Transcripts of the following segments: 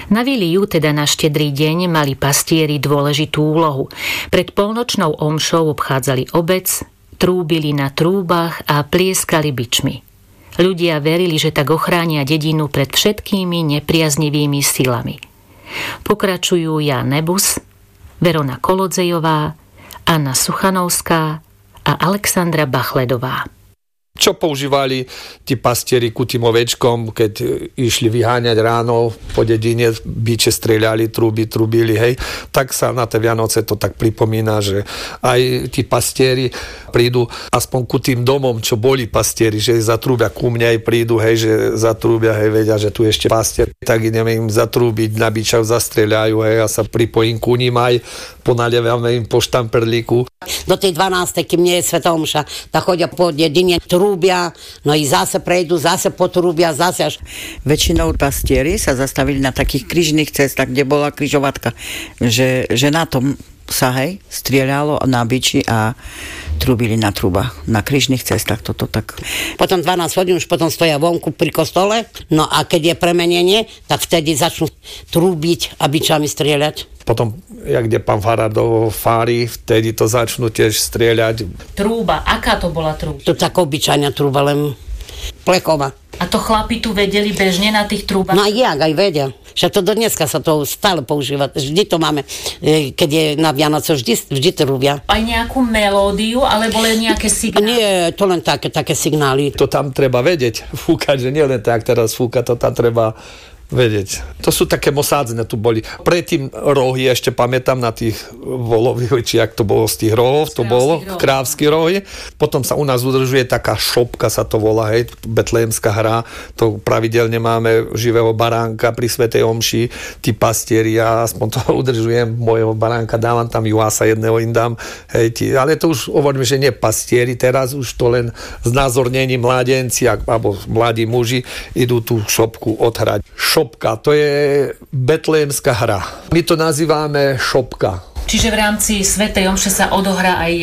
Na Viliu, teda na štedrý deň, mali pastieri dôležitú úlohu. Pred polnočnou omšou obchádzali obec, trúbili na trúbach a plieskali bičmi. Ľudia verili, že tak ochránia dedinu pred všetkými nepriaznivými silami. Pokračujú Ján Nebus, Verona Kolodzejová, Anna Suchanovská a Alexandra Bachledová. Čo používali tí pastieri ku tým ovečkom, keď išli vyháňať ráno po dedine, biče strieľali, trúbili, hej. Tak sa na tie Vianoce to tak pripomína, že aj tí pastieri prídu aspoň ku tým domom, čo boli pastieri, že zatrúbia ku mne aj prídu, hej, že zatrúbia, hej, vedia, že tu ešte pastier, tak ideme im zatrúbiť, na bičav zastrieľajú, hej, a sa pripojím ku ním aj, ponalievame im po štamperlíku. Do tej 12. kým nie je svätá omša, tak chodia po dedine, trúbia, no i zase prejdú, zase potrúbia, zase až. Väčšinou pastieri sa zastavili na takých krížnych cestách, kde bola križovatka, že na tom sa, hej, strieľalo na biči a trúbili na trúbach, na krížnych cestách, toto tak. Potom 12 hodín už potom stoja vonku pri kostole, no a keď je premenenie, tak vtedy začnú trúbiť a bičami strieľať. Potom, jak kde pán farár do fáry, vtedy to začnú tiež strieľať. Trúba, aká to bola trúba? To tak obyčajná trúba, len pleková. A to chlapi tu vedeli bežne na tých trúbach? No jak, aj vedia. Však to do dneska sa to stále používa. Vždy to máme, keď je na Vianoce, vždy trúbia. Aj nejakú melódiu, alebo len nejaké signály? Nie, to len také signály. To tam treba vedieť, fúkať, že nie len tak teraz fúka, to tam treba vedieť. To sú také mosádzne tu boli. Predtým rohy, ešte pamätám na tých volových, či jak to bolo z tých rohov, to bolo krávsky rohy. Potom sa u nás udržuje taká šopka, sa to volá, hej, betlehemská hra. To pravidelne máme živého baránka pri svätej omši, tí pastieri, ja aspoň to udržujem, mojho baránka dávam tam juhása jedného im dám, hej, ale to už hovoríme, že nie pastieri, teraz už to len znázornení mládenci alebo mladí muži idú tú šopku odhrať. Šopka, to je betlehemská hra. My to nazývame šopka. Čiže v rámci svätej omše sa odohrá aj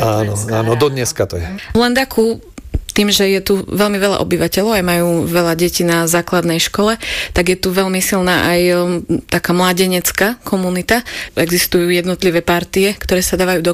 áno, do dneska to je. V Landaku, tým, že je tu veľmi veľa obyvateľov, aj majú veľa detí na základnej škole, tak je tu veľmi silná aj taká mládenecká komunita. Existujú jednotlivé partie, ktoré sa dávajú